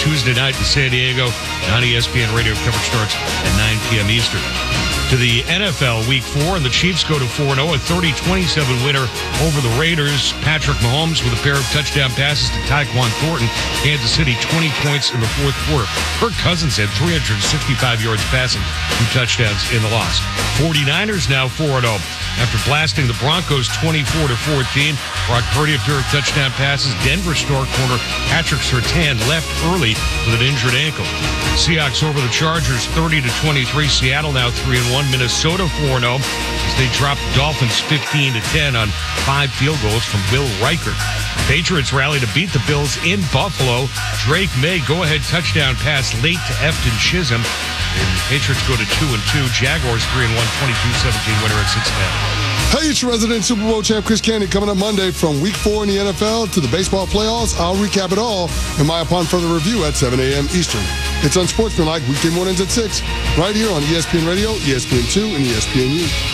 Tuesday night in San Diego. On ESPN Radio coverage starts at 9 p.m. Eastern. To the NFL Week 4, and the Chiefs go to 4-0, a 30-27 winner over the Raiders. Patrick Mahomes with a pair of touchdown passes to Tyquan Thornton. Kansas City 20 points in the fourth quarter. Kirk Cousins had 365 yards passing, 2 touchdowns in the loss. 49ers now 4-0 after blasting the Broncos 24-14. Brock Purdy a pair of touchdown passes. Denver star corner Patrick Surtain left early with an injured ankle. Seahawks over the Chargers 30-23. Seattle now 3-1. Minnesota 4-0 as they dropped Dolphins 15-10 on 5 field goals from Will Reichert. Patriots rally to beat the Bills in Buffalo. Drake May go-ahead touchdown pass late to Efton Chisholm. And Patriots go to 2-2. Jaguars 3-1, 22-17 winner at Cincinnati. Hey, it's your resident Super Bowl champ Chris Candy coming up Monday from Week 4 in the NFL to the baseball playoffs. I'll recap it all in my Upon Further Review at 7 a.m. Eastern. It's Unsportsmanlike weekday mornings at 6, right here on ESPN Radio, ESPN2, and ESPNU.